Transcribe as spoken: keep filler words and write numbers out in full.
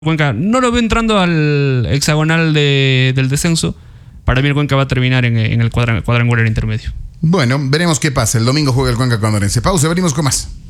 Cuenca no lo veo entrando al hexagonal de, del descenso. Para mí el Cuenca va a terminar en, en el cuadrangular intermedio. Bueno, veremos qué pasa. El domingo juega el Cuenca Condorense. Pausa, venimos con más.